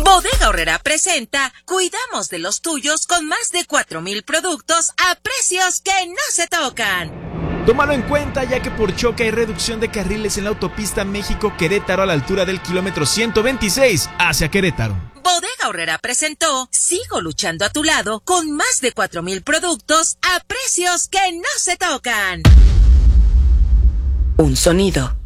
Bodega Aurrera presenta Cuidamos de los tuyos con más de 4,000 productos a precios que no se tocan. Tómalo en cuenta, ya que por choque hay reducción de carriles en la autopista México-Querétaro a la altura del kilómetro 126 hacia Querétaro. Bodega Aurrera presentó Sigo luchando a tu lado con más de 4,000 productos a precios que no se tocan. Un sonido.